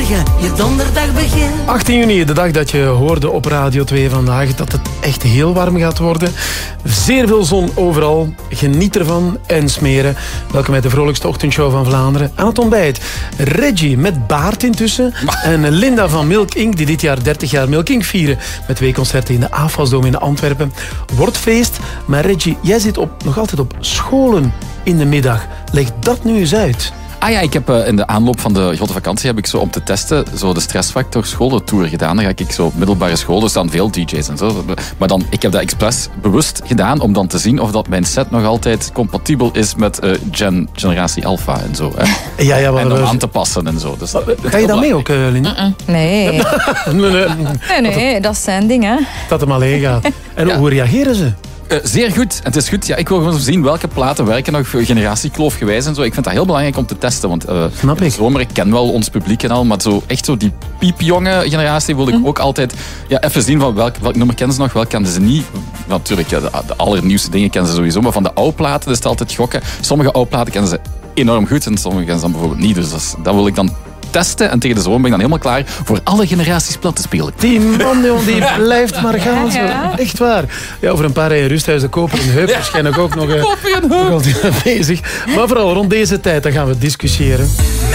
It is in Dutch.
Goedemorgen, je donderdag begint. 18 juni, de dag dat je hoorde op Radio 2 vandaag dat het echt heel warm gaat worden. Zeer veel zon overal. Geniet ervan en smeren. Welkom bij de vrolijkste ochtendshow van Vlaanderen. Aan het ontbijt Reggie met baard intussen. En Linda van Milk Inc. die dit jaar 30 jaar Milk Inc. vieren. Met 2 concerten in de AFAS-dom in Antwerpen. Wordt feest. Maar Reggie, jij zit nog altijd op scholen in de middag. Leg dat nu eens uit. Ah ja, ik heb in de aanloop van de grote vakantie heb ik zo om te testen zo de stressfactor scholentour gedaan. Dan ga ik zo middelbare scholen, er staan veel DJ's en zo. Maar dan, ik heb dat expres bewust gedaan om dan te zien of dat mijn set nog altijd compatibel is met generatie Alpha en zo. Hè. Ja, en om aan te passen en zo. Dus ga je dat mee ook, Linda? Nee. Nee, dat is zijn ding, hè. Dat hem alleen gaat. En hoe reageren ze? Zeer goed. En het is goed. Ja, ik wil gewoon zien welke platen werken nog generatiekloofgewijs en zo. Ik vind dat heel belangrijk om te testen. Want Snap in de zomer, ik ken wel ons publiek en al, maar echt zo die piepjonge generatie wil ik ook altijd even zien van welk nummer kennen ze nog, welk kennen ze niet. Natuurlijk, de allernieuwste dingen kennen ze sowieso, maar van de oude platen is het altijd gokken. Sommige oude platen kennen ze enorm goed en sommige kennen ze dan bijvoorbeeld niet. Dus dat wil ik dan testen en tegen de zomer ben ik dan helemaal klaar voor alle generaties plat te spelen. Die man, die blijft maar gaan. Zo. Echt waar. Ja, over een paar rijen rusthuis, de koper en heup waarschijnlijk ook nog bezig. Maar vooral rond deze tijd, dan gaan we discussiëren.